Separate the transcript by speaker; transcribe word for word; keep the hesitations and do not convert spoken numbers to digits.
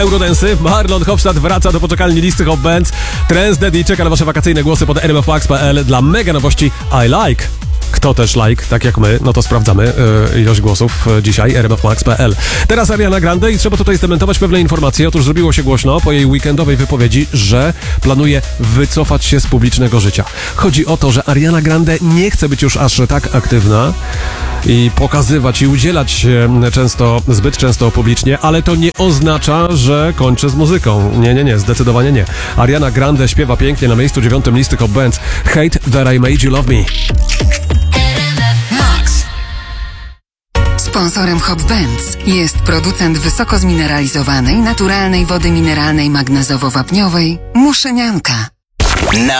Speaker 1: Eurodensy. Marlon Hofstadt wraca do poczekalni listy Hot Bands. Trans Daddy czeka na wasze wakacyjne głosy pod r m f max kropka p l dla mega nowości I Like. Kto też like, tak jak my, no to sprawdzamy yy, ilość głosów yy, dzisiaj, r m f max kropka p l. Teraz Ariana Grande i trzeba tutaj zdementować pewne informacje. Otóż zrobiło się głośno po jej weekendowej wypowiedzi, że planuje wycofać się z publicznego życia. Chodzi o to, że Ariana Grande nie chce być już aż tak aktywna i pokazywać i udzielać się często, zbyt często publicznie, ale to nie oznacza, że kończy z muzyką. Nie, nie, nie, zdecydowanie nie. Ariana Grande śpiewa pięknie na miejscu dziewiątym listy Hot Bands Hate That I Made You Love Me.
Speaker 2: Sponsorem Hot Bands jest producent wysoko zmineralizowanej, naturalnej wody mineralnej magnezowo-wapniowej Muszynianka.